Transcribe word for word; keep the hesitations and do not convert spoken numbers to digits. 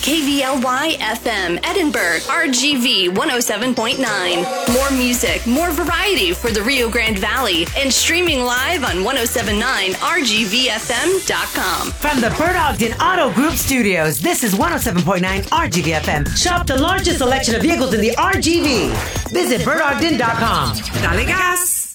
K V L Y F M, Edinburgh, R G V one oh seven point nine. More music, more variety for the Rio Grande Valley, and streaming live on ten seventy-nine R G V F M dot com. From the Bert Ogden Auto Group Studios, this is one oh seven point nine R G V F M. Shop the largest selection of vehicles in the R G V. Visit bert ogden dot com. Dale gas!